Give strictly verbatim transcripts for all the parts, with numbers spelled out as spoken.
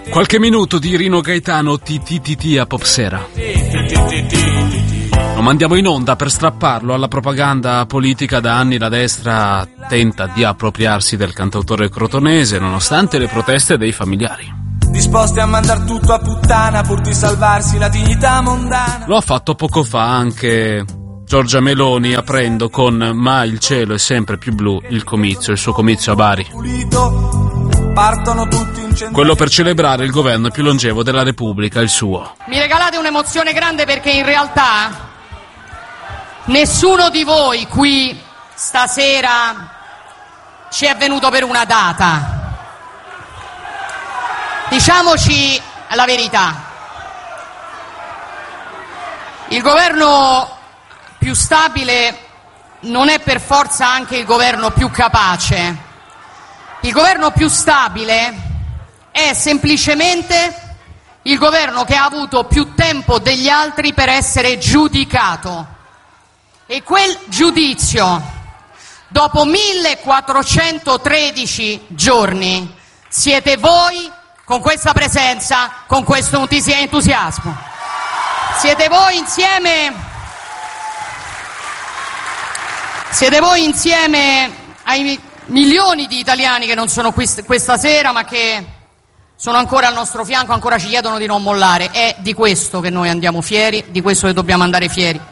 Qualche minuto di Rino Gaetano T T T T a Popsera. Lo mandiamo in onda per strapparlo alla propaganda politica. Da anni la destra tenta di appropriarsi del cantautore crotonese nonostante le proteste dei familiari. Disposti a mandar tutto a puttana pur di salvarsi la dignità mondana. Lo ha fatto poco fa anche Giorgia Meloni, aprendo con "Ma il cielo è sempre più blu" il comizio, il suo comizio a Bari. Partono tutti in Quello per celebrare il governo più longevo della Repubblica, il suo. Mi regalate un'emozione grande perché in realtà nessuno di voi qui stasera ci è venuto per una data. Diciamoci la verità. Il governo più stabile non è per forza anche il governo più capace. Il governo più stabile è semplicemente il governo che ha avuto più tempo degli altri per essere giudicato. E quel giudizio, dopo millequattrocentotredici giorni, siete voi con questa presenza, con questo entusiasmo. Siete voi insieme, siete voi insieme ai milioni di italiani che non sono qui questa sera, ma che sono ancora al nostro fianco, ancora ci chiedono di non mollare. È di questo che noi andiamo fieri, di questo che dobbiamo andare fieri.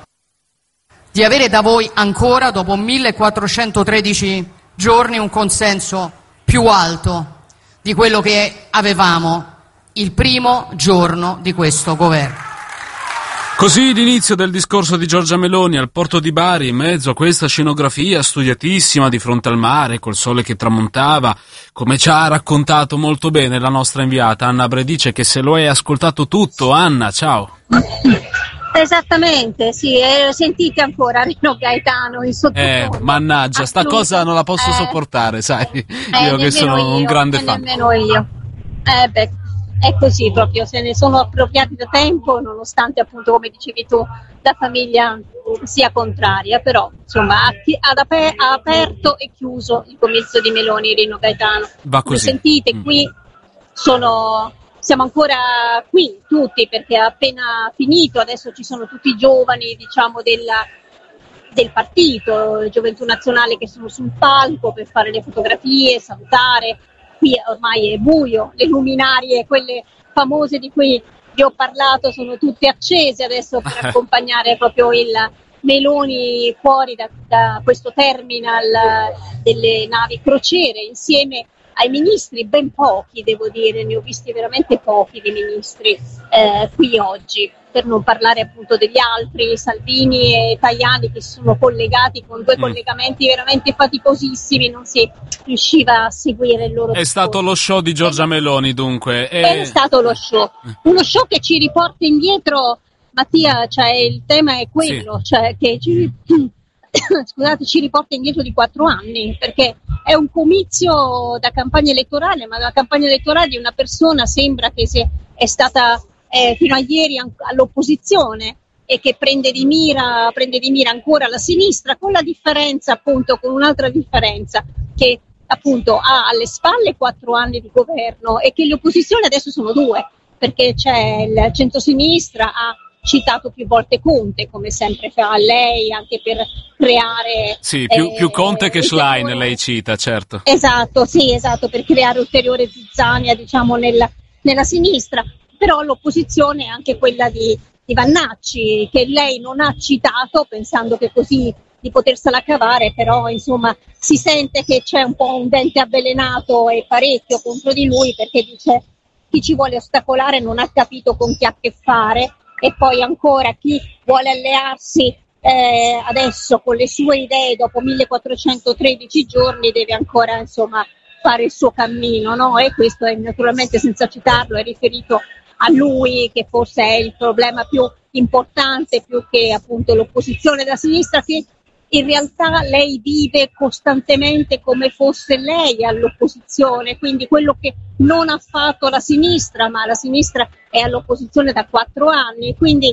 Di avere da voi ancora, dopo millequattrocentotredici giorni, un consenso più alto di quello che avevamo il primo giorno di questo governo. Così l'inizio del discorso di Giorgia Meloni al porto di Bari, in mezzo a questa scenografia studiatissima di fronte al mare, col sole che tramontava, come ci ha raccontato molto bene la nostra inviata Anna Bredice, che se lo hai ascoltato tutto. Anna, ciao. Esattamente, sì, e sentite ancora Rino Gaetano in sottofondo. Eh, mannaggia, sta cosa non la posso eh, sopportare, sai, eh, io che sono io, un grande fan. Nemmeno io. Eh beh, è così proprio, se ne sono appropriati da tempo, nonostante appunto, come dicevi tu, la famiglia sia contraria, però insomma ha, ha, aper- ha aperto e chiuso il comizio di Meloni Rino Gaetano. Va così. Come sentite mm. qui sono... Siamo ancora qui tutti perché è appena finito, adesso ci sono tutti i giovani, diciamo, della, del partito, Gioventù Nazionale, che sono sul palco per fare le fotografie, salutare. Qui ormai è buio, le luminarie, quelle famose di cui vi ho parlato, sono tutte accese adesso per accompagnare proprio il Meloni fuori da, da questo terminal delle navi crociere, insieme ai ministri, ben pochi devo dire, ne ho visti veramente pochi di ministri eh, qui oggi, per non parlare appunto degli altri, Salvini e Tajani, che si sono collegati con due mm. collegamenti veramente faticosissimi, non si riusciva a seguire il loro È discorso. Stato lo show di Giorgia Meloni dunque. E... È stato lo show, uno show che ci riporta indietro, Mattia, cioè il tema è quello, sì. cioè che ci... scusate, ci riporta indietro di quattro anni, perché è un comizio da campagna elettorale, ma la campagna elettorale di una persona sembra che se è stata eh, fino a ieri an- all'opposizione e che prende di mira prende di mira ancora la sinistra, con la differenza appunto, con un'altra differenza, che appunto ha alle spalle quattro anni di governo e che le opposizioni adesso sono due, perché c'è il centrosinistra, ha citato più volte Conte, come sempre fa lei, anche per creare... Sì, più, eh, più Conte che Schlein lei cita, certo. Esatto, sì, esatto, per creare ulteriore zizzania, diciamo, nella, nella sinistra, però l'opposizione è anche quella di, di Vannacci, che lei non ha citato, pensando che così di potersela cavare, però insomma si sente che c'è un po' un dente avvelenato e parecchio contro di lui, perché dice chi ci vuole ostacolare non ha capito con chi ha a che fare. E poi ancora chi vuole allearsi eh, adesso con le sue idee dopo millequattrocentotredici giorni deve ancora insomma fare il suo cammino, no? E questo è naturalmente, senza citarlo, è riferito a lui, che forse è il problema più importante, più che appunto l'opposizione da sinistra, che in realtà lei vive costantemente come fosse lei all'opposizione, quindi quello che non ha fatto la sinistra, ma la sinistra è all'opposizione da quattro anni, quindi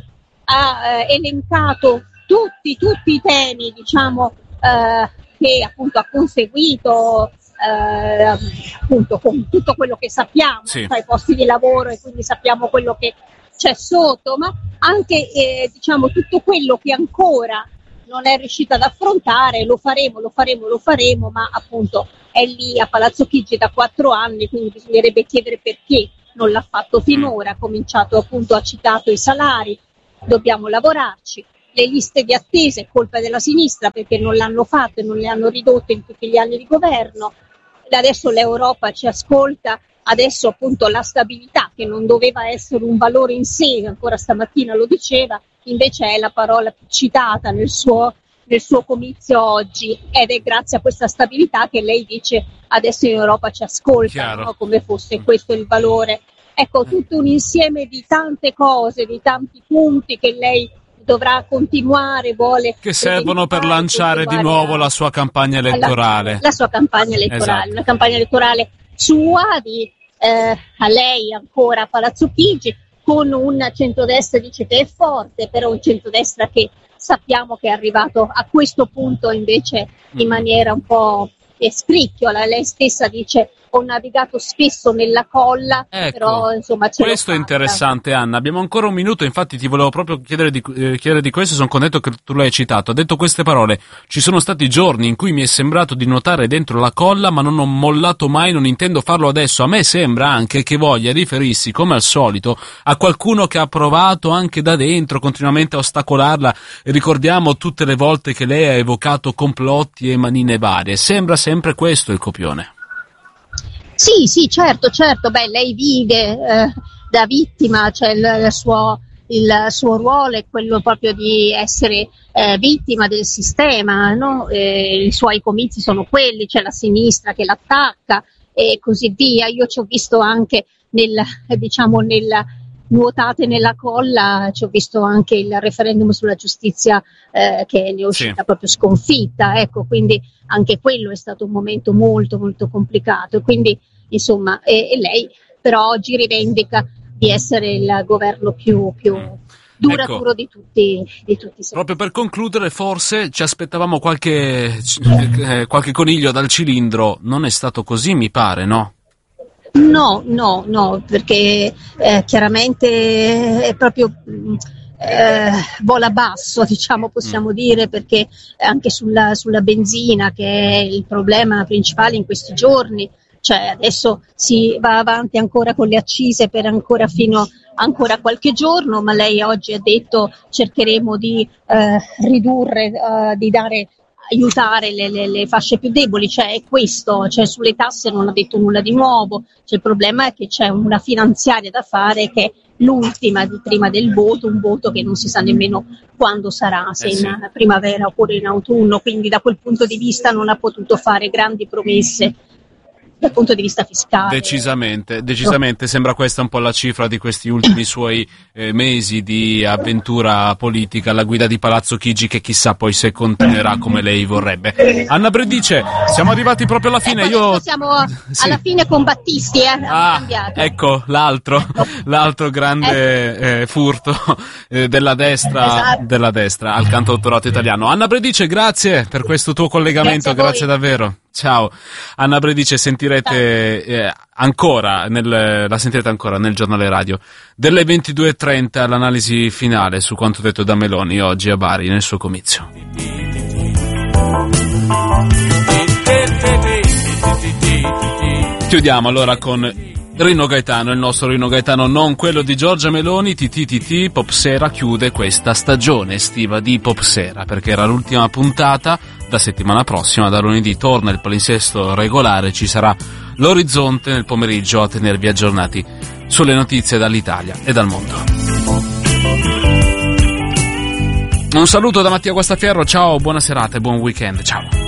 ha eh, elencato tutti, tutti i temi, diciamo, eh, che appunto ha conseguito eh, appunto con tutto quello che sappiamo, sì. Tra i posti di lavoro, e quindi sappiamo quello che c'è sotto, ma anche eh, diciamo tutto quello che ancora non è riuscita ad affrontare. Lo faremo, lo faremo, lo faremo, ma appunto è lì a Palazzo Chigi da quattro anni, quindi bisognerebbe chiedere perché non l'ha fatto finora. Ha cominciato appunto, ha citato i salari, dobbiamo lavorarci. Le liste di attesa è colpa della sinistra perché non l'hanno fatto e non le hanno ridotte in tutti gli anni di governo. Adesso l'Europa ci ascolta, adesso appunto la stabilità, che non doveva essere un valore in sé, ancora stamattina lo diceva, invece è la parola più citata nel suo, nel suo comizio oggi, ed è grazie a questa stabilità che lei dice adesso in Europa ci ascolta, no? Come fosse questo il valore. Ecco, tutto un insieme di tante cose, di tanti punti che lei dovrà continuare, vuole... Che servono per lanciare di nuovo la sua campagna elettorale. La, la sua campagna elettorale, esatto. Una campagna elettorale sua, di, eh, a lei ancora a Palazzo Chigi, con un centrodestra, dice che è forte, però un centrodestra che sappiamo che è arrivato a questo punto invece in maniera un po' scricchiola. Lei stessa dice: ho navigato spesso nella colla, ecco, però insomma ce questo è interessante, Anna. Abbiamo ancora un minuto, infatti ti volevo proprio chiedere di, eh, chiedere di questo. Sono contento che tu l'hai citato. Ha detto queste parole: ci sono stati giorni in cui mi è sembrato di nuotare dentro la colla, ma non ho mollato mai, non intendo farlo adesso. A me sembra anche che voglia riferirsi, come al solito, a qualcuno che ha provato anche da dentro continuamente a ostacolarla. E ricordiamo tutte le volte che lei ha evocato complotti e manine varie. Sembra sempre questo il copione. Sì, sì, certo, certo. Beh, lei vive eh, da vittima, cioè il, il, suo, il suo ruolo è quello proprio di essere eh, vittima del sistema, no? Eh, i suoi comizi sono quelli, c'è la sinistra che l'attacca e così via. Io ci ho visto anche nel, diciamo, nella nuotate nella colla, ci ho visto anche il referendum sulla giustizia eh, che ne è uscita sì. proprio sconfitta, ecco, quindi anche quello è stato un momento molto molto complicato, quindi insomma e, e lei però oggi rivendica di essere il governo più, più duraturo ecco, di tutti di tutti i proprio per concludere, forse ci aspettavamo qualche eh, qualche coniglio dal cilindro. Non è stato così, mi pare, no? No, no, no, perché eh, chiaramente è proprio eh, vola basso, diciamo, possiamo dire, perché anche sulla, sulla benzina, che è il problema principale in questi giorni, cioè adesso si va avanti ancora con le accise per ancora fino ancora qualche giorno, ma lei oggi ha detto cercheremo di eh, ridurre, eh, di dare aiutare le, le, le fasce più deboli, cioè è questo, cioè sulle tasse non ha detto nulla di nuovo, cioè il problema è che c'è una finanziaria da fare che è l'ultima di prima del voto, un voto che non si sa nemmeno quando sarà, se eh sì. in primavera oppure in autunno, quindi da quel punto di vista non ha potuto fare grandi promesse dal punto di vista fiscale. Decisamente, decisamente, sembra questa un po' la cifra di questi ultimi suoi eh, mesi di avventura politica alla guida di Palazzo Chigi, che chissà poi se continuerà come lei vorrebbe. Anna Bredice, siamo arrivati proprio alla fine. Ecco, Io siamo sì. alla fine con Battisti, eh? Ah, ecco l'altro, l'altro grande eh, furto eh, della destra, esatto. della destra al cantautorato italiano. Anna Bredice, grazie per questo tuo collegamento, grazie, grazie davvero. Ciao. Anna Bredice sentirete eh, ancora, nel, la sentirete ancora nel giornale radio delle ventidue e trenta, l'analisi finale su quanto detto da Meloni oggi a Bari nel suo comizio. Chiudiamo allora con Rino Gaetano, il nostro Rino Gaetano, non quello di Giorgia Meloni. T T T T Popsera chiude questa stagione estiva di Popsera, perché era l'ultima puntata. Da settimana prossima, da lunedì, torna il palinsesto regolare, ci sarà l'Orizzonte nel pomeriggio a tenervi aggiornati sulle notizie dall'Italia e dal mondo. Un saluto da Mattia Guastaferro, ciao, buona serata e buon weekend, ciao.